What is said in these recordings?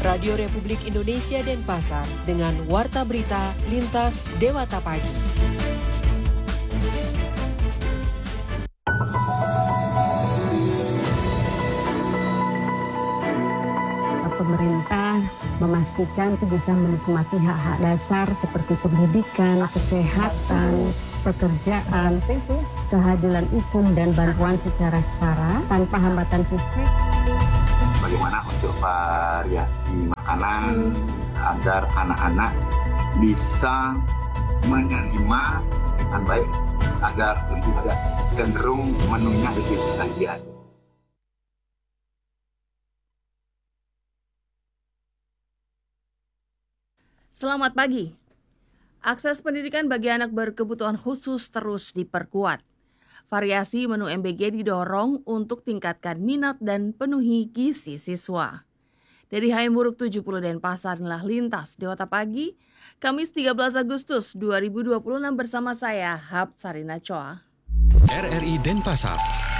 Radio Republik Indonesia Denpasar dengan Warta Berita Lintas Dewata Pagi. Pemerintah memastikan bisa menikmati hak-hak dasar seperti pendidikan, kesehatan, pekerjaan, keadilan hukum dan bantuan secara setara tanpa hambatan fisik. Bagaimana untuk variasi makanan agar anak-anak bisa menerima dengan baik agar tidak cenderung menunya lebih saja. Selamat pagi. Akses pendidikan bagi anak berkebutuhan khusus terus diperkuat. Variasi menu MBG didorong untuk tingkatkan minat dan penuhi gizi siswa. Dari HM Buruk 70 Denpasar, inilah Lintas Dewata Pagi, Kamis 13 Agustus 2026 bersama saya, Hapsarina Choa. RRI Denpasar.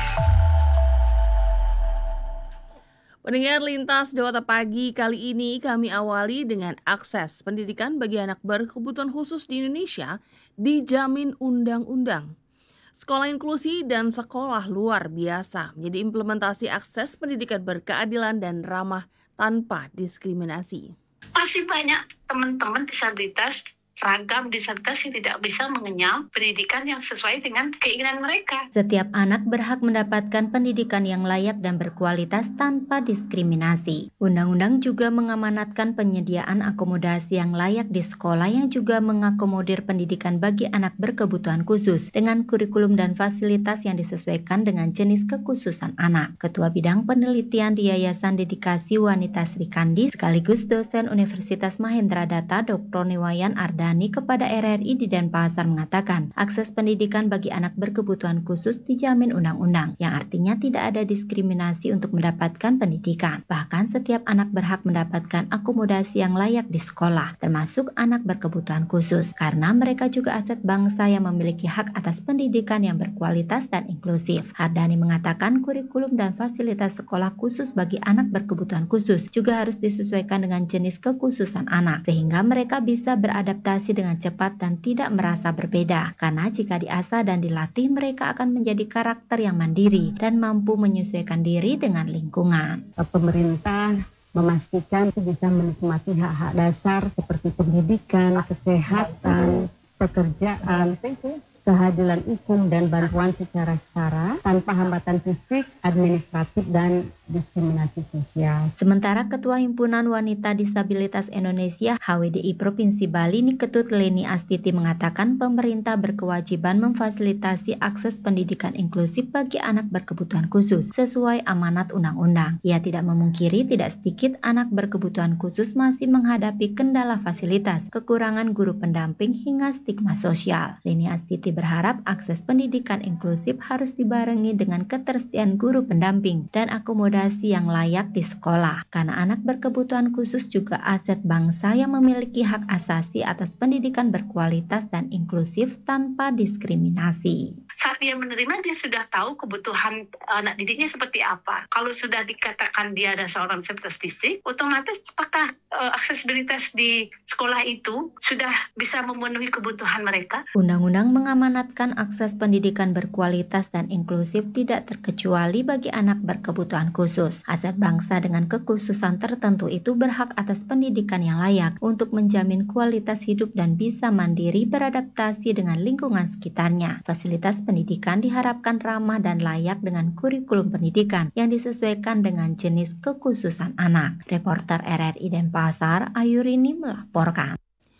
Pendengar Lintas Dewata Pagi, kali ini kami awali dengan akses pendidikan bagi anak berkebutuhan khusus di Indonesia dijamin undang-undang. Sekolah inklusi dan sekolah luar biasa menjadi implementasi akses pendidikan berkeadilan dan ramah tanpa diskriminasi. Masih banyak teman-teman disabilitas, ragam disabilitas yang tidak bisa mengenyam pendidikan yang sesuai dengan keinginan mereka. Setiap anak berhak mendapatkan pendidikan yang layak dan berkualitas tanpa diskriminasi. Undang-undang juga mengamanatkan penyediaan akomodasi yang layak di sekolah yang juga mengakomodir pendidikan bagi anak berkebutuhan khusus dengan kurikulum dan fasilitas yang disesuaikan dengan jenis kekhususan anak. Ketua Bidang Penelitian di Yayasan Dedikasi Wanita Sri Kandi sekaligus dosen Universitas Mahendra Data Dr. Niwayan Ardani kepada RRI di Denpasar mengatakan akses pendidikan bagi anak berkebutuhan khusus dijamin undang-undang, yang artinya tidak ada diskriminasi untuk mendapatkan pendidikan. Bahkan setiap anak berhak mendapatkan akomodasi yang layak di sekolah, termasuk anak berkebutuhan khusus, karena mereka juga aset bangsa yang memiliki hak atas pendidikan yang berkualitas dan inklusif. Ardani mengatakan kurikulum dan fasilitas sekolah khusus bagi anak berkebutuhan khusus juga harus disesuaikan dengan jenis kekhususan anak, sehingga mereka bisa beradaptasi dengan cepat dan tidak merasa berbeda. Karena jika diasah dan dilatih, mereka akan menjadi karakter yang mandiri dan mampu menyesuaikan diri dengan lingkungan. Pemerintah memastikan bisa menikmati hak-hak dasar seperti pendidikan, kesehatan, pekerjaan, keadilan hukum dan bantuan secara setara tanpa hambatan fisik, administratif, dan diskriminasi sosial. Sementara Ketua Himpunan Wanita Disabilitas Indonesia HWDI Provinsi Bali Niketut Leni Astiti mengatakan pemerintah berkewajiban memfasilitasi akses pendidikan inklusif bagi anak berkebutuhan khusus sesuai amanat undang-undang. Ia tidak memungkiri tidak sedikit anak berkebutuhan khusus masih menghadapi kendala fasilitas, kekurangan guru pendamping hingga stigma sosial. Leni Astiti berharap akses pendidikan inklusif harus dibarengi dengan ketersediaan guru pendamping dan akomodasi yang layak di sekolah, karena anak berkebutuhan khusus juga aset bangsa yang memiliki hak asasi atas pendidikan berkualitas dan inklusif tanpa diskriminasi. Saat dia menerima, dia sudah tahu kebutuhan anak didiknya seperti apa. Kalau sudah dikatakan dia ada seorang disabilitas fisik, otomatis apakah aksesibilitas di sekolah itu sudah bisa memenuhi kebutuhan mereka? Undang-undang mengamanatkan akses pendidikan berkualitas dan inklusif tidak terkecuali bagi anak berkebutuhan khusus. Aset bangsa dengan kekhususan tertentu itu berhak atas pendidikan yang layak untuk menjamin kualitas hidup dan bisa mandiri beradaptasi dengan lingkungan sekitarnya. Fasilitas pendidikan diharapkan ramah dan layak dengan kurikulum pendidikan yang disesuaikan dengan jenis kekhususan anak. Reporter RRI Denpasar, Ayurini melaporkan.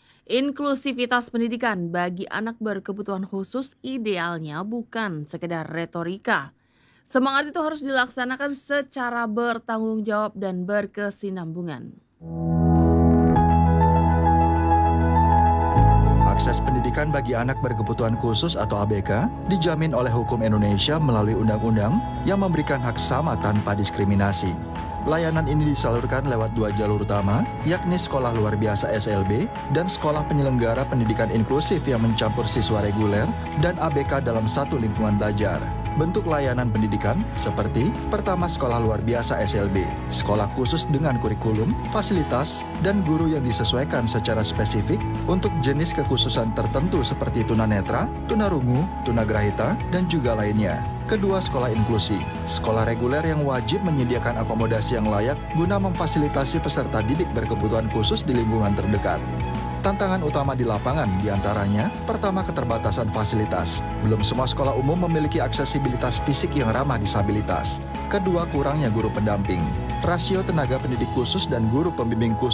Inklusivitas pendidikan bagi anak berkebutuhan khusus idealnya bukan sekedar retorika. Semangat itu harus dilaksanakan secara bertanggung jawab dan berkesinambungan. Akses pendidikan bagi anak berkebutuhan khusus atau ABK dijamin oleh hukum Indonesia melalui undang-undang yang memberikan hak sama tanpa diskriminasi. Layanan ini disalurkan lewat 2 jalur utama, yakni sekolah luar biasa SLB dan sekolah penyelenggara pendidikan inklusif yang mencampur siswa reguler dan ABK dalam satu lingkungan belajar. bentuk layanan pendidikan seperti pertama sekolah luar biasa SLB, sekolah khusus dengan kurikulum, fasilitas, dan guru yang disesuaikan secara spesifik untuk jenis kekhususan tertentu seperti tunanetra, tunarungu, tunagrahita, dan juga lainnya. Kedua, sekolah inklusi, sekolah reguler yang wajib menyediakan akomodasi yang layak guna memfasilitasi peserta didik berkebutuhan khusus di lingkungan terdekat. Tantangan utama di lapangan diantaranya, pertama keterbatasan fasilitas. Belum semua sekolah umum memiliki aksesibilitas fisik yang ramah disabilitas. Kedua, kurangnya guru pendamping. Rasio tenaga pendidik khusus dan guru pembimbing khusus